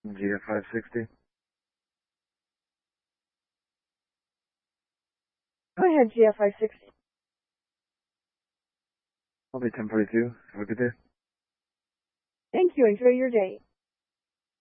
GF 560. Go ahead, GF 560. I'll be 1042. Have a good day. Thank you. Enjoy your day.